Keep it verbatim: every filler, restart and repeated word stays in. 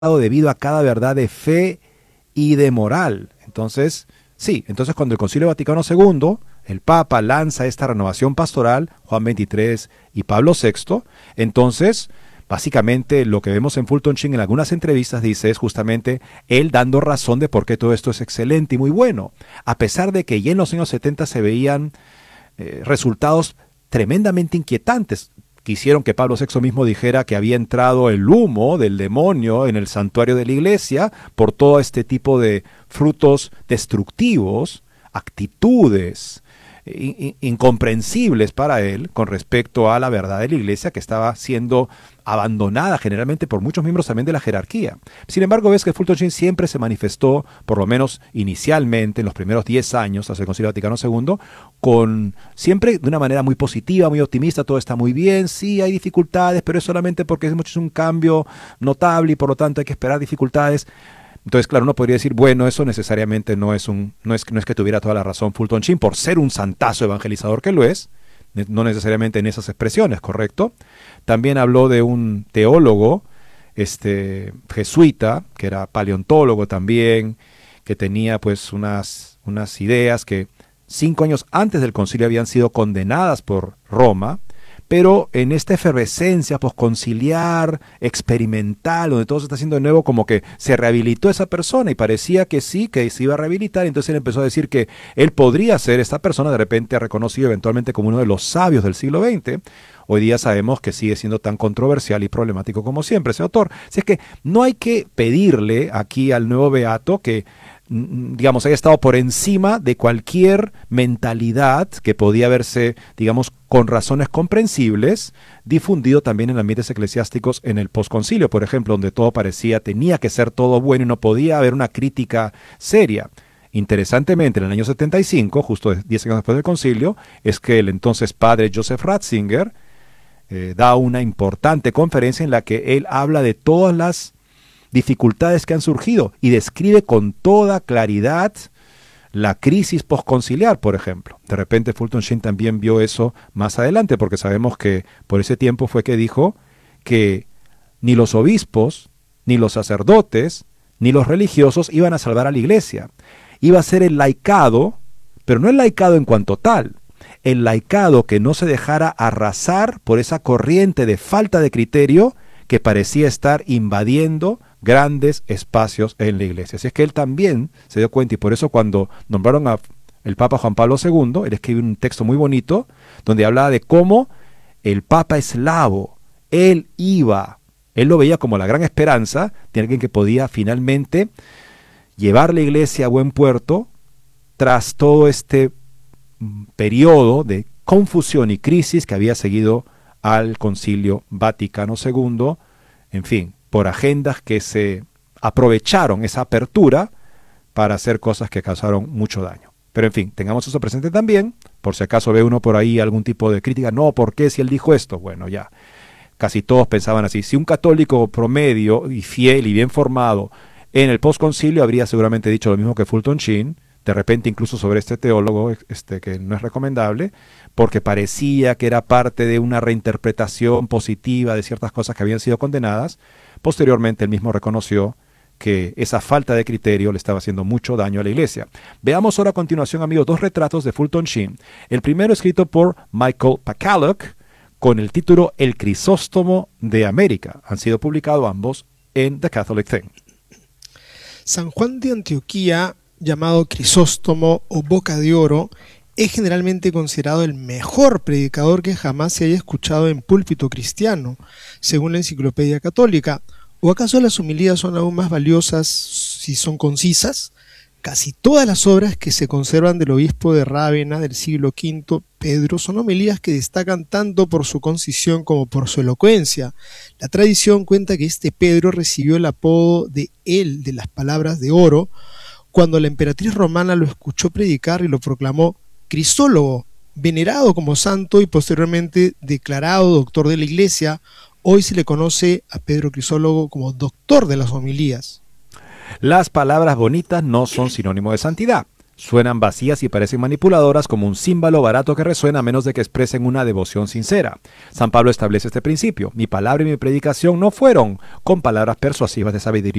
debido a cada verdad de fe y de moral. Entonces, sí, entonces cuando el Concilio Vaticano segundo, el Papa lanza esta renovación pastoral, Juan veintitrés y Pablo sexto, entonces, básicamente lo que vemos en Fulton Sheen en algunas entrevistas dice es justamente él dando razón de por qué todo esto es excelente y muy bueno, a pesar de que ya en los años setenta se veían eh, resultados tremendamente inquietantes. Quisieron que Pablo sexto mismo dijera que había entrado el humo del demonio en el santuario de la iglesia por todo este tipo de frutos destructivos, actitudes in- incomprensibles para él con respecto a la verdad de la iglesia que estaba siendo abandonada generalmente por muchos miembros también de la jerarquía. Sin embargo, ves que Fulton Sheen siempre se manifestó, por lo menos inicialmente, en los primeros diez años, hasta el Concilio Vaticano segundo, con siempre de una manera muy positiva, muy optimista, todo está muy bien, sí hay dificultades, pero es solamente porque es mucho es un cambio notable y por lo tanto hay que esperar dificultades. Entonces, claro, uno podría decir, bueno, eso necesariamente no es, un, no es, no es que tuviera toda la razón Fulton Sheen por ser un santazo evangelizador que lo es, no necesariamente en esas expresiones, ¿correcto? También habló de un teólogo este, jesuita, que era paleontólogo también, que tenía pues unas, unas ideas que cinco años antes del concilio habían sido condenadas por Roma, pero en esta efervescencia posconciliar, experimental, donde todo se está haciendo de nuevo, como que se rehabilitó esa persona y parecía que sí, que se iba a rehabilitar. Entonces él empezó a decir que él podría ser esta persona, de repente reconocido eventualmente como uno de los sabios del siglo veinte. Hoy día sabemos que sigue siendo tan controversial y problemático como siempre ese autor. Así es que no hay que pedirle aquí al nuevo beato que digamos, haya estado por encima de cualquier mentalidad que podía verse, digamos, con razones comprensibles, difundido también en ambientes eclesiásticos en el posconcilio, por ejemplo, donde todo parecía, tenía que ser todo bueno y no podía haber una crítica seria. Interesantemente, en el año setenta y cinco, justo diez años después del concilio, es que el entonces padre Joseph Ratzinger eh, da una importante conferencia en la que él habla de todas las dificultades que han surgido y describe con toda claridad la crisis posconciliar, por ejemplo. De repente Fulton Sheen también vio eso más adelante, porque sabemos que por ese tiempo fue que dijo que ni los obispos, ni los sacerdotes, ni los religiosos iban a salvar a la iglesia. Iba a ser el laicado, pero no el laicado en cuanto tal, el laicado que no se dejara arrasar por esa corriente de falta de criterio que parecía estar invadiendo grandes espacios en la iglesia. Así es que él también se dio cuenta, y por eso cuando nombraron a el Papa Juan Pablo segundo, él escribe un texto muy bonito donde hablaba de cómo el Papa eslavo, él iba, él lo veía como la gran esperanza de alguien que podía finalmente llevar la iglesia a buen puerto tras todo este periodo de confusión y crisis que había seguido al Concilio Vaticano segundo, en fin, por agendas que se aprovecharon esa apertura para hacer cosas que causaron mucho daño. Pero en fin, tengamos eso presente también, por si acaso ve uno por ahí algún tipo de crítica, no, ¿por qué si él dijo esto? Bueno, ya, casi todos pensaban así. Si un católico promedio y fiel y bien formado en el posconcilio habría seguramente dicho lo mismo que Fulton Sheen, de repente incluso sobre este teólogo este, que no es recomendable, porque parecía que era parte de una reinterpretación positiva de ciertas cosas que habían sido condenadas. Posteriormente él mismo reconoció que esa falta de criterio le estaba haciendo mucho daño a la iglesia. Veamos ahora a continuación, amigos, dos retratos de Fulton Sheen. El primero escrito por Michael Pakaluk con el título El Crisóstomo de América. Han sido publicados ambos en The Catholic Thing. San Juan de Antioquía, llamado Crisóstomo o Boca de Oro, es generalmente considerado el mejor predicador que jamás se haya escuchado en púlpito cristiano, según la Enciclopedia Católica. ¿O acaso las homilías son aún más valiosas si son concisas? Casi todas las obras que se conservan del obispo de Rávena del siglo quinto, Pedro, son homilías que destacan tanto por su concisión como por su elocuencia. La tradición cuenta que este Pedro recibió el apodo de él, de las palabras de oro, cuando la emperatriz romana lo escuchó predicar y lo proclamó Crisólogo, venerado como santo y posteriormente declarado doctor de la Iglesia. Hoy se le conoce a Pedro Crisólogo como doctor de las homilías. Las palabras bonitas no son sinónimo de santidad. Suenan vacías y parecen manipuladoras como un címbalo barato que resuena a menos de que expresen una devoción sincera. San Pablo establece este principio. Mi palabra y mi predicación no fueron con palabras persuasivas de sabiduría